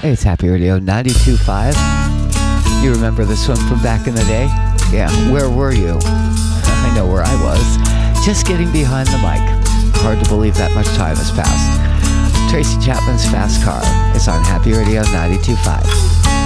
It's Happy Radio 92.5. You remember this one from back in the day? Yeah, where were you? I know where I was. Just getting behind the mic. Hard to believe that much time has passed. Tracy Chapman's Fast Car is on Happy Radio 92.5.